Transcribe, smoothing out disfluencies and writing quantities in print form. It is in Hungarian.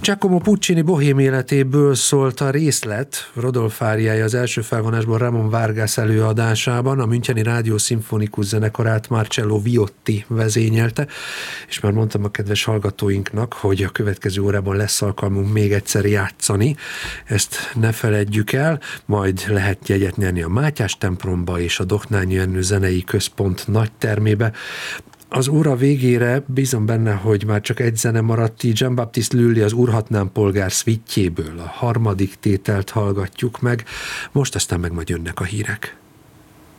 Giacomo Puccini bohém életéből szólt a részlet, Rodolph áriája az első felvonásból Ramon Vargas előadásában, a Müncheni Rádió Szimfonikus zenekarát Marcello Viotti vezényelte, és már mondtam a kedves hallgatóinknak, hogy a következő órában lesz alkalmunk még egyszer játszani, ezt ne feledjük el, majd lehet jegyet nyerni a Mátyás templomba és a Doknányi Ernő Zenei Központ nagytermébe. Az óra végére bízom benne, hogy már csak egy zene maradt, így Jean-Baptiste Lully az Urhatnám polgár szvitjéből a harmadik tételt hallgatjuk meg, most aztán meg majd jönnek a hírek.